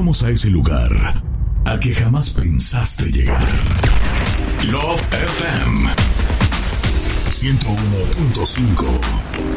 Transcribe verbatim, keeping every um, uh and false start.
llevamos a ese lugar al que jamás pensaste llegar. Love F M ciento uno punto cinco.